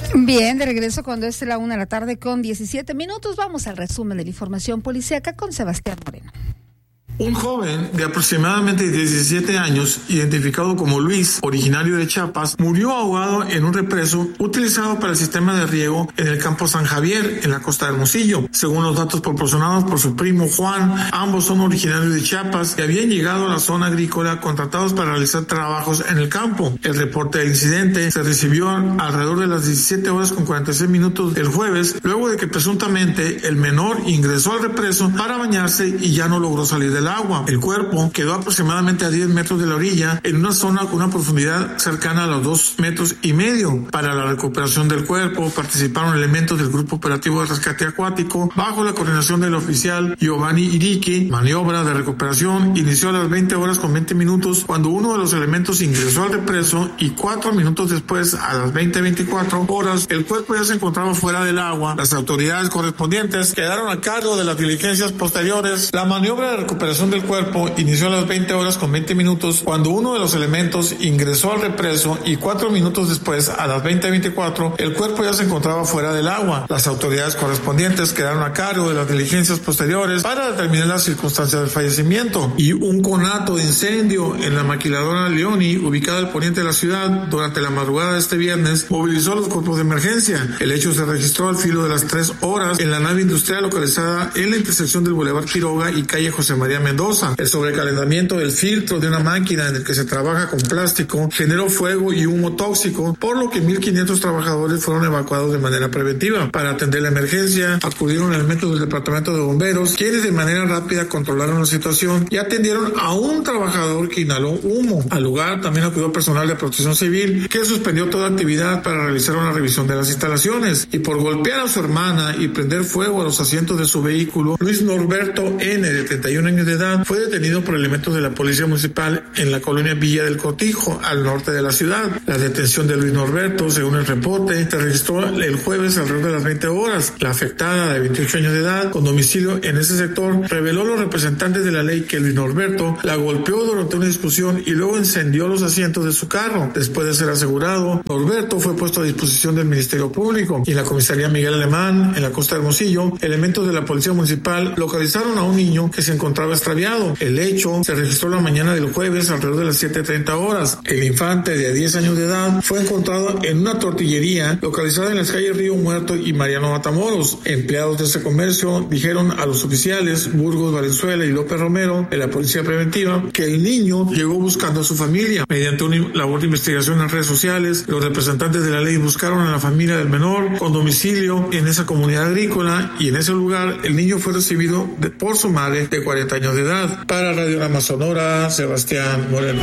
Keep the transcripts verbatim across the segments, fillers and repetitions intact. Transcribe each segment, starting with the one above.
Bien, de regreso cuando es la una de la tarde con diecisiete minutos, vamos al resumen de la información policíaca con Sebastián Moreno. Un joven de aproximadamente diecisiete años, identificado como Luis, originario de Chiapas, murió ahogado en un represo utilizado para el sistema de riego en el campo San Javier, en la costa de Hermosillo. Según los datos proporcionados por su primo Juan, ambos son originarios de Chiapas y habían llegado a la zona agrícola contratados para realizar trabajos en el campo. El reporte del incidente se recibió alrededor de las diecisiete horas con cuarenta y seis minutos del jueves, luego de que presuntamente el menor ingresó al represo para bañarse y ya no logró salir del agua. El cuerpo quedó aproximadamente a diez metros de la orilla, en una zona con una profundidad cercana a los dos metros y medio. Para la recuperación del cuerpo participaron elementos del Grupo Operativo de Rescate Acuático bajo la coordinación del oficial Giovanni Iriqui. Maniobra de recuperación inició a las veinte horas con veinte minutos cuando uno de los elementos ingresó al represo y cuatro minutos después, a las veinte veinticuatro horas, el cuerpo ya se encontraba fuera del agua. Las autoridades correspondientes quedaron a cargo de las diligencias posteriores. La maniobra de recuperación del cuerpo inició a las veinte horas con veinte minutos cuando uno de los elementos ingresó al represo y cuatro minutos después, a las veinte veinticuatro, el cuerpo ya se encontraba fuera del agua. Las autoridades correspondientes quedaron a cargo de las diligencias posteriores para determinar las circunstancias del fallecimiento. Y un conato de incendio en la maquiladora Leoni, ubicada al poniente de la ciudad, durante la madrugada de este viernes, movilizó a los cuerpos de emergencia. El hecho se registró al filo de las tres horas en la nave industrial localizada en la intersección del Boulevard Quiroga y calle José María Mendoza. El sobrecalentamiento del filtro de una máquina en el que se trabaja con plástico generó fuego y humo tóxico, por lo que mil quinientos trabajadores fueron evacuados de manera preventiva. Para atender la emergencia, acudieron elementos del departamento de bomberos, quienes de manera rápida controlaron la situación y atendieron a un trabajador que inhaló humo. Al lugar también acudió personal de protección civil, que suspendió toda actividad para realizar una revisión de las instalaciones. Y por golpear a su hermana y prender fuego a los asientos de su vehículo, Luis Norberto N., de treinta y un años de edad, fue detenido por elementos de la Policía Municipal en la colonia Villa del Cotijo, al norte de la ciudad. La detención de Luis Norberto, según el reporte, se registró el jueves alrededor de las veinte horas. La afectada, de veintiocho años de edad, con domicilio en ese sector, reveló a los representantes de la ley que Luis Norberto la golpeó durante una discusión y luego encendió los asientos de su carro. Después de ser asegurado, Norberto fue puesto a disposición del Ministerio Público. Y en la comisaría Miguel Alemán, en la costa de Hermosillo, elementos de la Policía Municipal localizaron a un niño que se encontraba extraviado. El hecho se registró la mañana del jueves alrededor de las siete treinta horas. El infante, de diez años de edad, fue encontrado en una tortillería localizada en las calles Río Muerto y Mariano Matamoros. Empleados de ese comercio dijeron a los oficiales Burgos Valenzuela y López Romero de la Policía Preventiva que el niño llegó buscando a su familia. Mediante una labor de investigación en redes sociales, los representantes de la ley buscaron a la familia del menor con domicilio en esa comunidad agrícola, y en ese lugar el niño fue recibido de, por su madre, de cuarenta años de edad. Para Radiograma Sonora, Sebastián Moreno.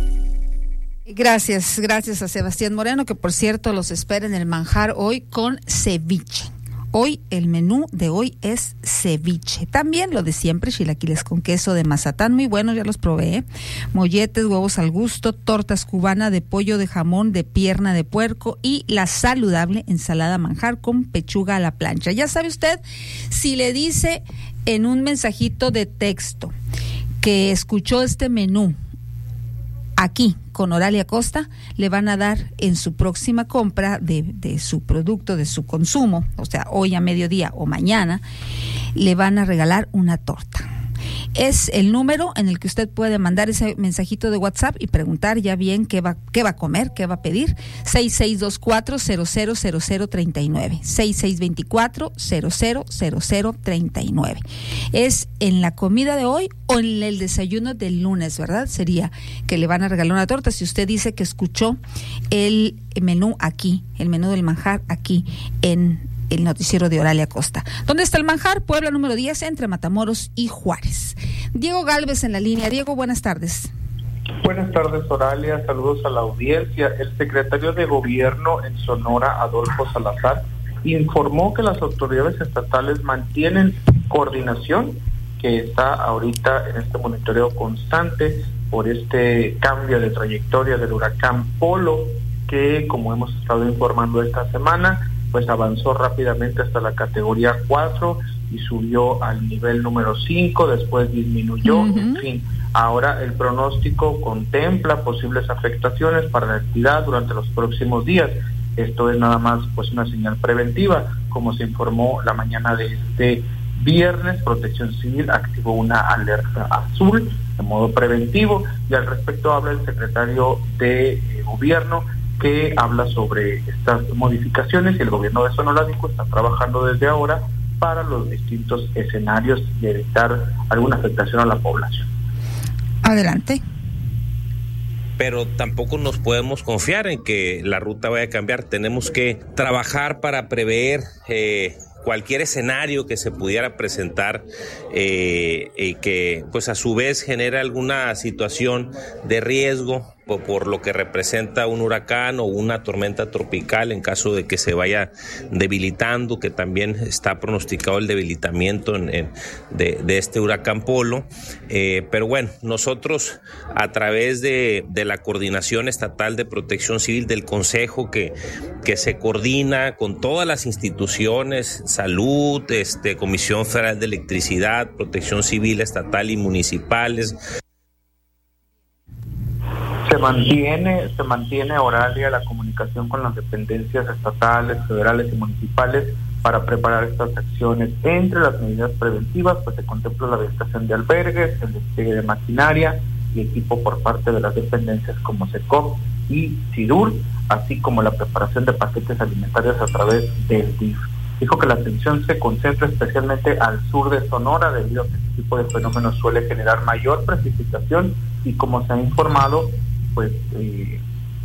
Gracias, gracias a Sebastián Moreno, que por cierto los espera en el manjar hoy con ceviche. Hoy el menú de hoy es ceviche. También lo de siempre, chilaquiles con queso de Mazatán, muy buenos, ya los probé, ¿eh? Molletes, huevos al gusto, tortas cubana de pollo, de jamón, de pierna de puerco y la saludable ensalada manjar con pechuga a la plancha. Ya sabe usted, si le dice en un mensajito de texto que escuchó este menú aquí con Oralia Costa, le van a dar en su próxima compra de, de su producto, de su consumo, o sea, hoy a mediodía o mañana, le van a regalar una torta. Es el número en el que usted puede mandar ese mensajito de WhatsApp y preguntar ya bien qué va, qué va a comer, qué va a pedir. seis seis dos cuatro cero cero cero cero tres nueve, seis seis dos cuatro cero cero cero cero tres nueve. Es en la comida de hoy o en el desayuno del lunes, ¿verdad? Sería que le van a regalar una torta si usted dice que escuchó el menú aquí, el menú del manjar aquí en el noticiero de Oralia Costa. ¿Dónde está el manjar? Puebla número diez, entre Matamoros y Juárez. Diego Gálvez en la línea. Diego, buenas tardes. Buenas tardes, Oralia. Saludos a la audiencia. El secretario de Gobierno en Sonora, Adolfo Salazar, informó que las autoridades estatales mantienen coordinación, que está ahorita en este monitoreo constante por este cambio de trayectoria del huracán Polo, que, como hemos estado informando esta semana, pues avanzó rápidamente hasta la categoría cuatro y subió al nivel número cinco, después disminuyó, uh-huh. En fin, ahora el pronóstico contempla posibles afectaciones para la entidad durante los próximos días. Esto es nada más pues una señal preventiva. Como se informó la mañana de este viernes, Protección Civil activó una alerta azul de modo preventivo, y al respecto habla el secretario de eh, Gobierno, que habla sobre estas modificaciones, y el gobierno de Sonora dijo está trabajando desde ahora para los distintos escenarios y evitar alguna afectación a la población. Adelante. Pero tampoco nos podemos confiar en que la ruta vaya a cambiar. Tenemos que trabajar para prever eh, cualquier escenario que se pudiera presentar eh, y que pues a su vez genere alguna situación de riesgo por, por lo que representa un huracán o una tormenta tropical en caso de que se vaya debilitando, que también está pronosticado el debilitamiento en, en, de, de este huracán Polo. Eh, pero bueno, nosotros a través de, de la Coordinación Estatal de Protección Civil, del Consejo que, que se coordina con todas las instituciones, salud, este, Comisión Federal de Electricidad, Protección Civil estatal y municipales. Se mantiene, se mantiene, Oralia, la comunicación con las dependencias estatales, federales y municipales para preparar estas acciones. Entre las medidas preventivas, pues se contempla la habilitación de albergues, el despliegue de maquinaria y equipo por parte de las dependencias como SECOP y SIDUR, así como la preparación de paquetes alimentarios a través del D I F. Dijo que la atención se concentra especialmente al sur de Sonora, debido a que este tipo de fenómenos suele generar mayor precipitación, y como se ha informado, pues eh,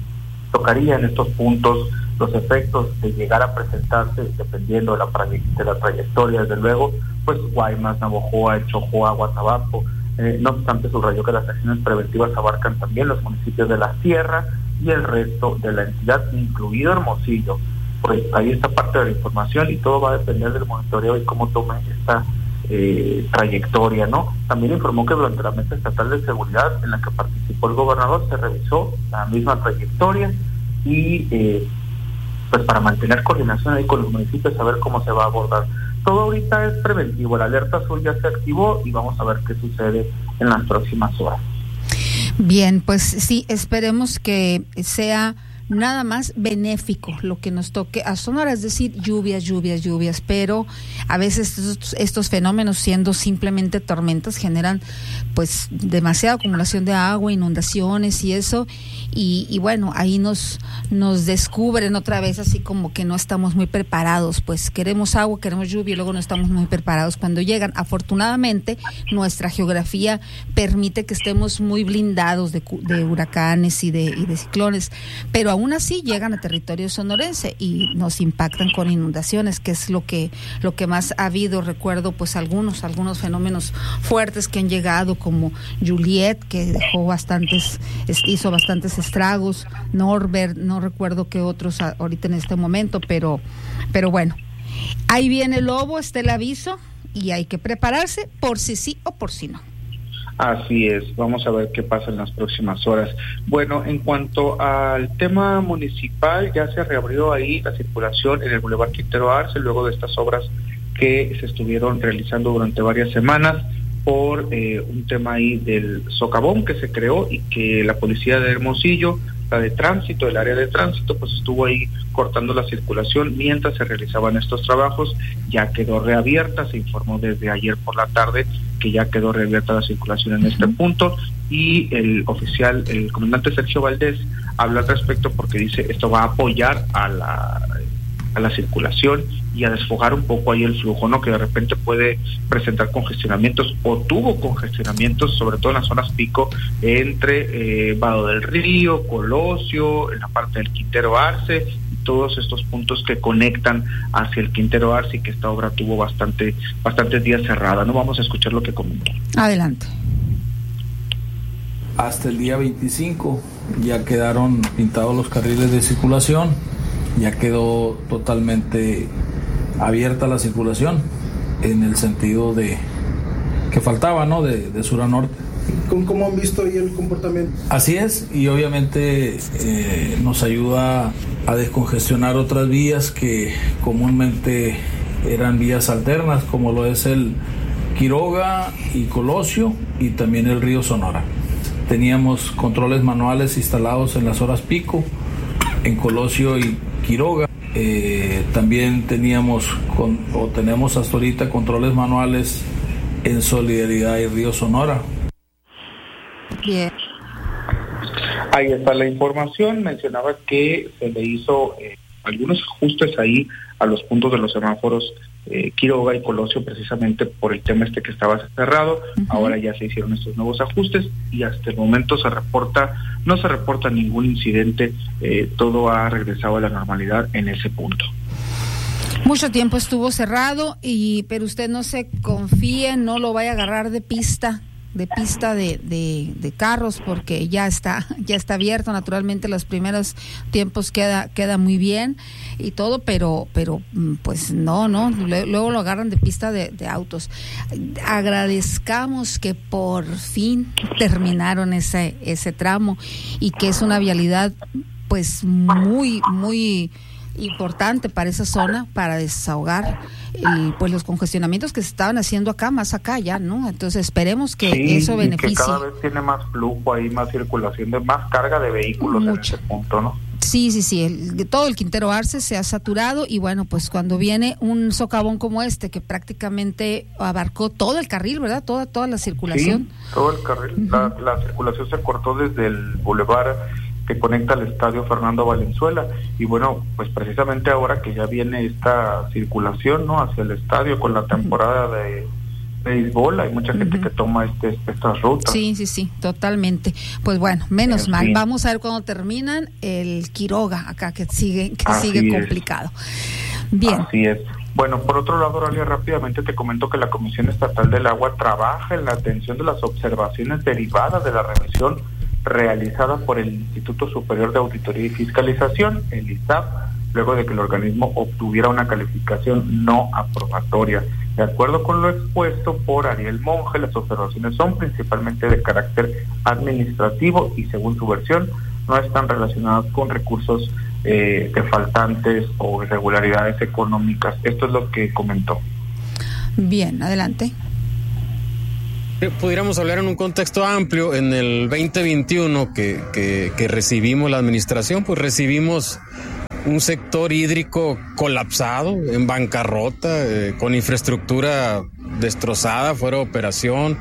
tocaría en estos puntos los efectos de llegar a presentarse, dependiendo de la, de la trayectoria, desde luego, pues Guaymas, Navojoa, Chojoa, Guatabaco. Eh, no obstante, subrayó que las acciones preventivas abarcan también los municipios de la Sierra y el resto de la entidad, incluido Hermosillo. Pues ahí está parte de la información, y todo va a depender del monitoreo y cómo tome esta eh, trayectoria, ¿no? También informó que durante la Mesa Estatal de Seguridad en la que participó el gobernador se revisó la misma trayectoria, y eh, pues para mantener coordinación ahí con los municipios, a ver cómo se va a abordar. Todo ahorita es preventivo, la alerta azul ya se activó y vamos a ver qué sucede en las próximas horas. Bien, pues sí, esperemos que sea nada más benéfico lo que nos toque a Sonora, es decir, lluvias, lluvias, lluvias, pero a veces estos, estos fenómenos, siendo simplemente tormentas, generan pues demasiada acumulación de agua, inundaciones y eso, y, y bueno, ahí nos nos descubren otra vez así como que no estamos muy preparados, pues queremos agua, queremos lluvia y luego no estamos muy preparados cuando llegan. Afortunadamente, nuestra geografía permite que estemos muy blindados de, de huracanes y de, y de ciclones, pero aún así llegan a territorio sonorense y nos impactan con inundaciones, que es lo que lo que más ha habido. Recuerdo pues algunos algunos fenómenos fuertes que han llegado, como Juliet, que dejó bastantes hizo bastantes estragos, Norbert, no recuerdo qué otros ahorita en este momento, pero pero bueno, ahí viene el lobo, está el aviso y hay que prepararse por si sí o por si no. Así es, vamos a ver qué pasa en las próximas horas. Bueno, en cuanto al tema municipal, ya se reabrió ahí la circulación en el Boulevard Quintero Arce, luego de estas obras que se estuvieron realizando durante varias semanas por eh, un tema ahí del socavón que se creó, y que la policía de Hermosillo, la de tránsito, el área de tránsito, pues estuvo ahí cortando la circulación mientras se realizaban estos trabajos. Ya quedó reabierta, se informó desde ayer por la tarde que ya quedó reabierta la circulación en este punto, y el oficial, el comandante Sergio Valdés, habla al respecto porque dice esto va a apoyar a la a la circulación y a desfogar un poco ahí el flujo, ¿no? Que de repente puede presentar congestionamientos, o tuvo congestionamientos, sobre todo en las zonas pico, entre eh, Vado del Río, Colosio, en la parte del Quintero Arce, y todos estos puntos que conectan hacia el Quintero Arce, y que esta obra tuvo bastante bastantes días cerrada, ¿no? Vamos a escuchar lo que comentó. Adelante. Hasta el día veinticinco ya quedaron pintados los carriles de circulación, ya quedó totalmente abierta la circulación en el sentido de que faltaba, ¿no? De, de sur a norte. ¿Cómo, ¿Cómo han visto ahí el comportamiento? Así es, y obviamente eh, nos ayuda a descongestionar otras vías que comúnmente eran vías alternas, como lo es el Quiroga y Colosio, y también el río Sonora. Teníamos controles manuales instalados en las horas pico, en Colosio y Quiroga. Eh, también teníamos con, o tenemos hasta ahorita controles manuales en Solidaridad y Río Sonora. Bien. Ahí está la información. Mencionaba que se le hizo eh, algunos ajustes ahí a los puntos de los semáforos eh, Quiroga y Colosio, precisamente por el tema este que estaba cerrado. Uh-huh. Ahora ya se hicieron estos nuevos ajustes y hasta el momento se reporta, no se reporta ningún incidente. Eh, todo ha regresado a la normalidad en ese punto. Mucho tiempo estuvo cerrado, y pero usted no se confíe, no lo vaya a agarrar de pista. de pista de, de, de carros, porque ya está ya está abierto. Naturalmente los primeros tiempos queda queda muy bien y todo, pero pero pues no, no, luego lo agarran de pista de, de autos. Agradezcamos que por fin terminaron ese ese tramo y que es una vialidad pues muy, muy importante para esa zona, para desahogar y pues los congestionamientos que se estaban haciendo acá, más acá ya, ¿no? Entonces esperemos que sí, eso beneficie. Y que cada vez tiene más flujo ahí, más circulación, de más carga de vehículos. Mucho. En ese punto, ¿no? Sí, sí, sí, el, todo el Quintero Arce se ha saturado, y bueno, pues cuando viene un socavón como este, que prácticamente abarcó todo el carril, ¿verdad? Toda toda la circulación. Sí, todo el carril. Uh-huh. la, la circulación se cortó desde el bulevar que conecta al estadio Fernando Valenzuela, y bueno, pues precisamente ahora que ya viene esta circulación, ¿no?, hacia el estadio con la temporada de béisbol, hay mucha gente uh-huh. que toma este estas rutas. Sí, sí, sí, totalmente. Pues bueno, menos en mal. Fin. Vamos a ver cuando terminan el Quiroga acá, que sigue que Así sigue es. complicado. Bien. Así es. Bueno, por otro lado, Oralia, rápidamente te comento que la Comisión Estatal del Agua trabaja en la atención de las observaciones derivadas de la revisión realizada por el Instituto Superior de Auditoría y Fiscalización, el I S A F, luego de que el organismo obtuviera una calificación no aprobatoria. De acuerdo con lo expuesto por Ariel Monge, las observaciones son principalmente de carácter administrativo y, según su versión, no están relacionadas con recursos eh, de faltantes o irregularidades económicas. Esto es lo que comentó. Bien, adelante. Pudiéramos hablar en un contexto amplio. En el veinte veintiuno que, que, que recibimos la administración, pues recibimos un sector hídrico colapsado, en bancarrota, eh, con infraestructura destrozada, fuera de operación,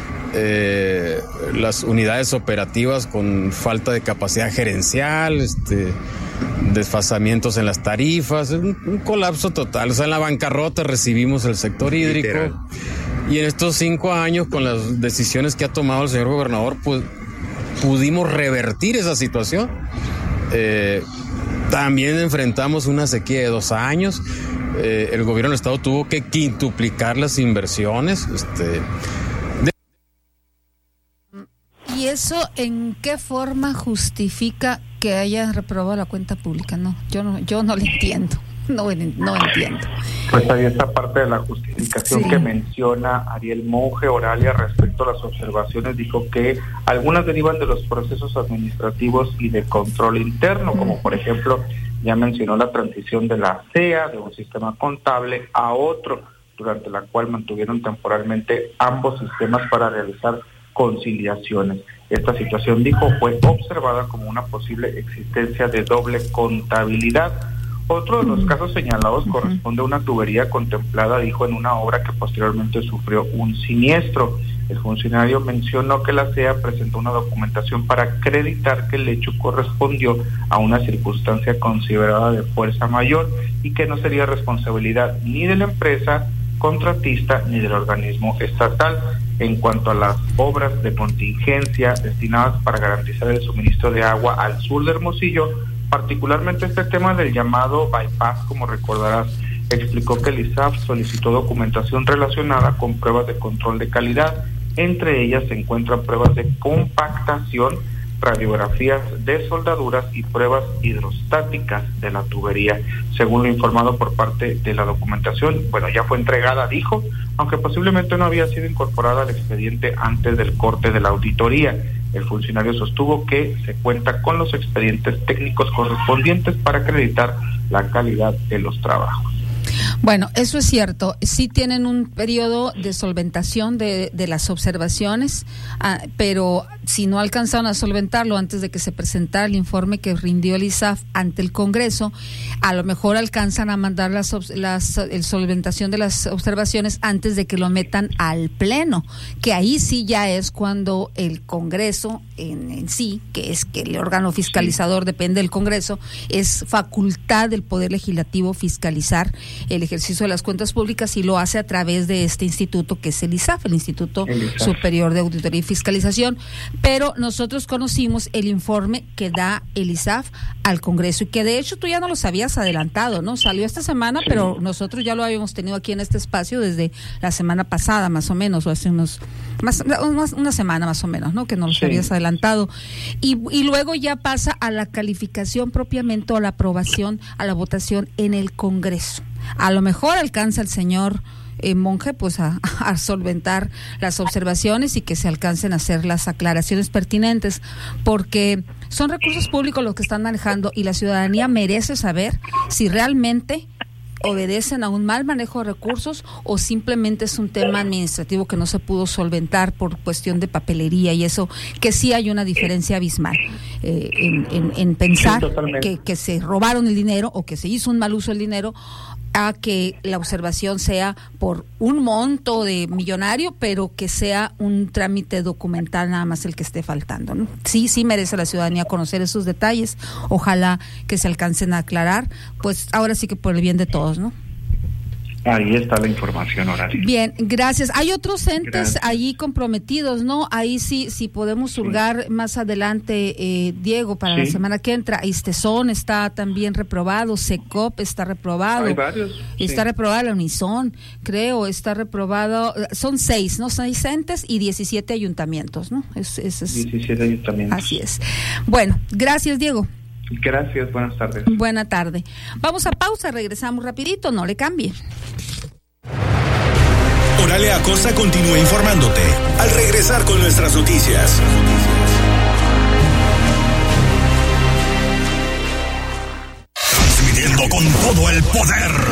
eh, las unidades operativas con falta de capacidad gerencial, este, desfasamientos en las tarifas, un, un colapso total. O sea, en la bancarrota recibimos el sector hídrico. Literal. Y en estos cinco años, con las decisiones que ha tomado el señor gobernador, pues pudimos revertir esa situación. Eh, también enfrentamos una sequía de dos años. Eh, el gobierno del estado tuvo que quintuplicar las inversiones. Este, de... ¿Y eso en qué forma justifica que haya reprobado la cuenta pública? No, yo no, yo no lo entiendo. No, no entiendo. Pues ahí está parte de la justificación sí. que menciona Ariel Monge. Oralia, respecto a las observaciones, dijo que algunas derivan de los procesos administrativos y de control interno, como uh-huh. por ejemplo, ya mencionó la transición de la C E A, de un sistema contable a otro, durante la cual mantuvieron temporalmente ambos sistemas para realizar conciliaciones. Esta situación, dijo, fue observada como una posible existencia de doble contabilidad. Otro de los casos señalados corresponde a una tubería contemplada, dijo, en una obra que posteriormente sufrió un siniestro. El funcionario mencionó que la C E A presentó una documentación para acreditar que el hecho correspondió a una circunstancia considerada de fuerza mayor y que no sería responsabilidad ni de la empresa contratista ni del organismo estatal. En cuanto a las obras de contingencia destinadas para garantizar el suministro de agua al sur de Hermosillo, particularmente este tema del llamado bypass, como recordarás, explicó que el I S A F solicitó documentación relacionada con pruebas de control de calidad. Entre ellas se encuentran pruebas de compactación, radiografías de soldaduras y pruebas hidrostáticas de la tubería. Según lo informado por parte de la documentación, bueno, ya fue entregada, dijo, aunque posiblemente no había sido incorporada al expediente antes del corte de la auditoría. El funcionario sostuvo que se cuenta con los expedientes técnicos correspondientes para acreditar la calidad de los trabajos. Bueno, eso es cierto. Sí tienen un periodo de solventación de, de las observaciones, ah, pero si no alcanzaron a solventarlo antes de que se presentara el informe que rindió el I S A F ante el Congreso, a lo mejor alcanzan a mandar las, las el solventación de las observaciones antes de que lo metan al Pleno, que ahí sí ya es cuando el Congreso en, en sí, que es que el órgano fiscalizador depende del Congreso, es facultad del Poder Legislativo fiscalizar el ejercicio de las cuentas públicas, y lo hace a través de este instituto que es el I S A F, el Instituto el I S A F. Superior de Auditoría y Fiscalización. Pero nosotros conocimos el informe que da el I S A F al Congreso, y que de hecho tú ya no los habías adelantado, ¿no? Salió esta semana, sí, pero nosotros ya lo habíamos tenido aquí en este espacio desde la semana pasada, más o menos, o hace unos, más, una semana más o menos, ¿no? Que nos los sí. habías adelantado. Y, y luego ya pasa a la calificación propiamente, o a la aprobación, a la votación en el Congreso. A lo mejor alcanza el señor Eh, Monge pues a, a solventar las observaciones y que se alcancen a hacer las aclaraciones pertinentes, porque son recursos públicos los que están manejando, y la ciudadanía merece saber si realmente obedecen a un mal manejo de recursos o simplemente es un tema administrativo que no se pudo solventar por cuestión de papelería, y eso que sí hay una diferencia abismal eh, en, en, en pensar sí, que, que se robaron el dinero o que se hizo un mal uso del dinero, a que la observación sea por un monto de millonario, pero que sea un trámite documental nada más el que esté faltando, ¿no? Sí, sí merece la ciudadanía conocer esos detalles. Ojalá que se alcancen a aclarar, pues ahora sí que por el bien de todos, ¿no? Ahí está la información, Horacio. Bien, gracias. Hay otros entes gracias. allí comprometidos, ¿no? Ahí sí, sí podemos hurgar sí. más adelante, eh, Diego, para sí. la semana que entra. Istezón está también reprobado, SECOP está reprobado. Hay varios. Está sí. reprobada la Unison, creo, está reprobado. Son seis, ¿no? Seis entes y diecisiete ayuntamientos, ¿no? Es, es, es, diecisiete ayuntamientos. Así es. Bueno, gracias, Diego. Gracias, buenas tardes. Buena tarde. Vamos a pausa, regresamos rapidito, no le cambie. Oralia Acosta continúa informándote al regresar con nuestras noticias. Transmitiendo con todo el poder.